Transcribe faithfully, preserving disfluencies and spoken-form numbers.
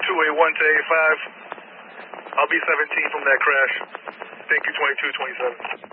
two eight one to eight five. I'll be seventeen from that crash. Thank you, twenty-two twenty-seven.